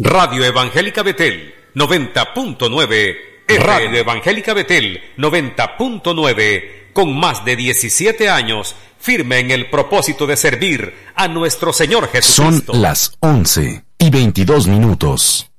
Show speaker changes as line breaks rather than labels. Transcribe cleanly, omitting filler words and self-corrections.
Radio Evangélica Betel 90.9. Radio Evangélica Betel 90.9. Con más de 17 años, firme en el propósito de servir a nuestro Señor Jesucristo.
Son las 11:22.